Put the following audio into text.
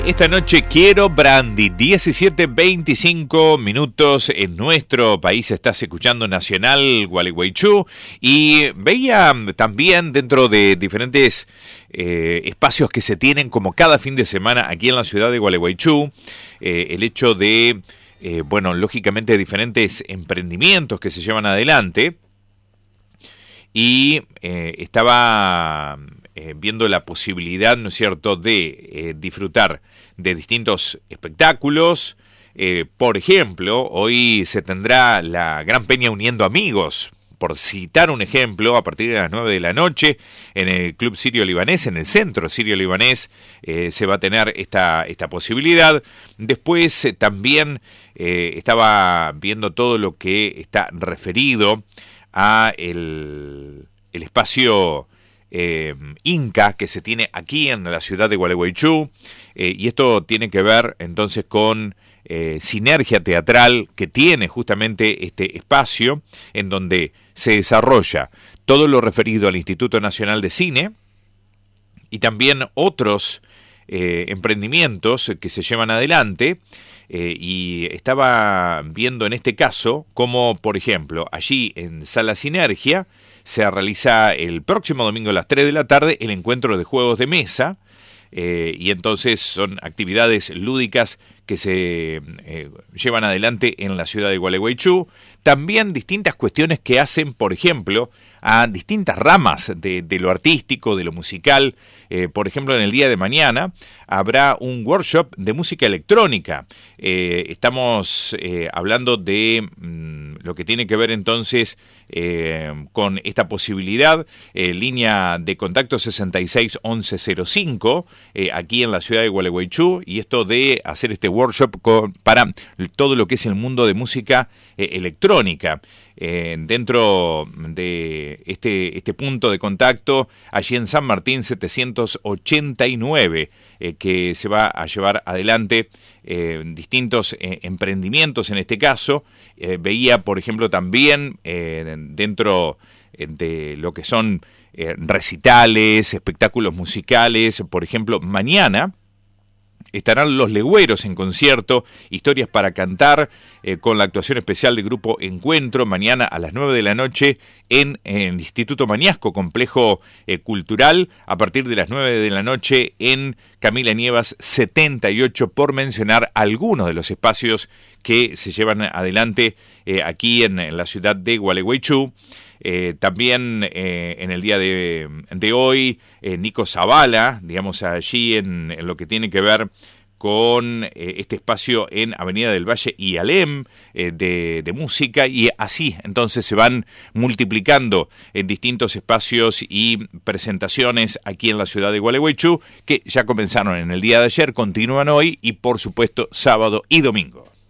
Esta noche quiero brandy, 17:25 minutos en nuestro país. Estás escuchando Nacional Gualeguaychú y veía también dentro de diferentes espacios que se tienen como cada fin de semana aquí en la ciudad de Gualeguaychú, el hecho de, lógicamente diferentes emprendimientos que se llevan adelante y estaba viendo la posibilidad, ¿no es cierto?, de disfrutar de distintos espectáculos. Por ejemplo, hoy se tendrá la Gran Peña Uniendo Amigos, por citar un ejemplo, a partir de las 9 de la noche en el Club Sirio Libanés, en el Centro Sirio Libanés, se va a tener esta posibilidad. Después también estaba viendo todo lo que está referido a el espacio Inca que se tiene aquí en la ciudad de Gualeguaychú, y esto tiene que ver entonces con sinergia teatral que tiene justamente este espacio en donde se desarrolla todo lo referido al Instituto Nacional de Cine y también otros emprendimientos que se llevan adelante. Y estaba viendo en este caso como, por ejemplo, allí en Sala Sinergia se realiza el próximo domingo a las 3 de la tarde el encuentro de juegos de mesa, y entonces son actividades lúdicas que se llevan adelante en la ciudad de Gualeguaychú. También distintas cuestiones que hacen, por ejemplo, a distintas ramas de lo artístico, de lo musical. Por ejemplo, en el día de mañana habrá un workshop de música electrónica. Estamos hablando de lo que tiene que ver entonces con esta posibilidad. Línea de contacto 661105 aquí en la ciudad de Gualeguaychú, y esto de hacer este workshop para todo lo que es el mundo de música electrónica. Dentro de este punto de contacto, allí en San Martín 789, que se va a llevar adelante distintos emprendimientos en este caso. Veía, por ejemplo, también dentro de lo que son recitales, espectáculos musicales. Por ejemplo, mañana estarán Los Legüeros en concierto, historias para cantar, con la actuación especial del grupo Encuentro, mañana a las 9 de la noche en el Instituto Mañasco, complejo cultural, a partir de las 9 de la noche en Camila Nievas 78, por mencionar algunos de los espacios que se llevan adelante aquí en la ciudad de Gualeguaychú. También en el día de hoy, Nico Zavala, digamos allí en lo que tiene que ver con este espacio en Avenida del Valle y Alem, de música, y así entonces se van multiplicando en distintos espacios y presentaciones aquí en la ciudad de Gualeguaychú, que ya comenzaron en el día de ayer, continúan hoy y por supuesto sábado y domingo.